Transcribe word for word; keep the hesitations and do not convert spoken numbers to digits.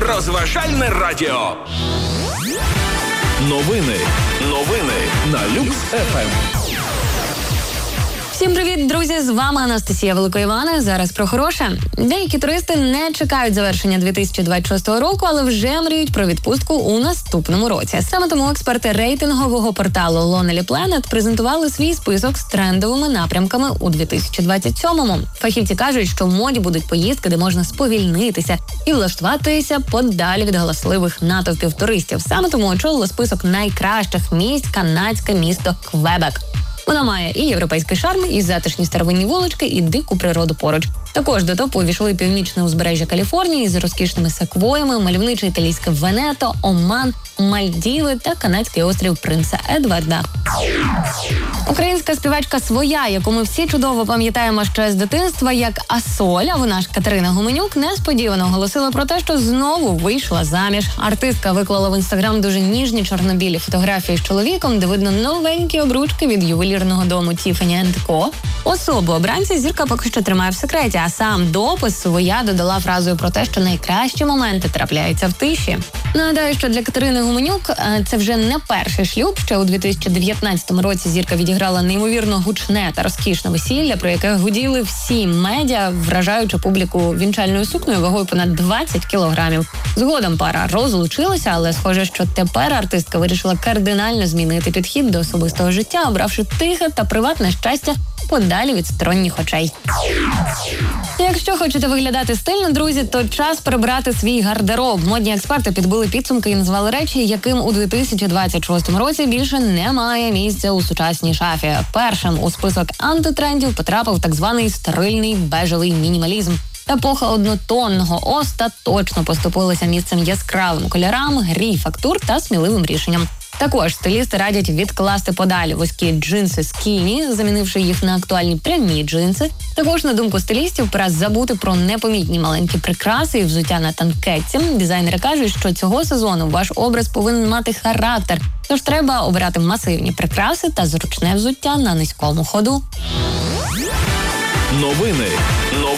Розважальне радіо. Новини. Новини на Люкс еф ем. Всім привіт, друзі! З вами Анастасія Великоївана. Зараз про хороше. Деякі туристи не чекають завершення дві тисячі двадцять шостого року, але вже мріють про відпустку у наступному році. Саме тому експерти рейтингового порталу Lonely Planet презентували свій список з трендовими напрямками у дві тисячі двадцять сьомому. Фахівці кажуть, що в моді будуть поїздки, де можна сповільнитися і влаштуватися подалі від галасливих натовпів туристів. Саме тому очолило список найкращих місць канадське місто Квебек. Вона має і європейський шарм, і затишні старовинні вулички, і дику природу поруч. Також до топу увійшли північне узбережжя Каліфорнії з розкішними секвоями, мальовниче італійське Венето, Оман, Мальдіви та канадський острів Принца Едварда. Українська співачка Своя, яку ми всі чудово пам'ятаємо ще з дитинства, як Асоль, а вона ж Катерина Гуменюк, несподівано оголосила про те, що знову вийшла заміж. Артистка виклала в інстаграм дуже ніжні чорно-білі фотографії з чоловіком, де видно новенькі обручки від ювелірного дому Tiffany енд Ко. Особу обранця зірка поки що тримає в секреті, а сам допис Своя додала фразою про те, що найкращі моменти трапляються в тиші. Нагадаю, що для Катерини Гуменюк це вже не перший шлюб. Ще у дві тисячі дев'ятнадцятому році зірка відіграла неймовірно гучне та розкішне весілля, про яке гуділи всі медіа, вражаючи публіку вінчальною сукнею вагою понад двадцять кілограмів. Згодом пара розлучилася, але схоже, що тепер артистка вирішила кардинально змінити підхід до особистого життя, обравши тихе та приватне щастя подалі від сторонніх очей. Якщо хочете виглядати стильно, друзі, то час прибрати свій гардероб. Модні експерти підбили підсумки і назвали речі, яким у дві тисячі двадцять шостому році більше немає місця у сучасній шафі. Першим у список антитрендів потрапив так званий стерильний бежевий мінімалізм. Епоха однотонного остаточно поступилася місцем яскравим кольорам, грі фактур та сміливим рішенням. Також стилісти радять відкласти подалі вузькі джинси скіні, замінивши їх на актуальні прямі джинси. Також, на думку стилістів, пора забути про непомітні маленькі прикраси і взуття на танкетці. Дизайнери кажуть, що цього сезону ваш образ повинен мати характер, тож треба обирати масивні прикраси та зручне взуття на низькому ходу. Новини.